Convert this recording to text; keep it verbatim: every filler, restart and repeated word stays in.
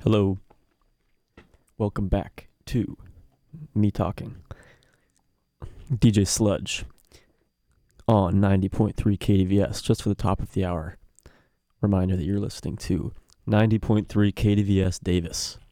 Hello, welcome back to me talking. D J Sludge on ninety point three K D V S, just for the top of the hour. Reminder that you're listening to ninety point three K D V S Davis.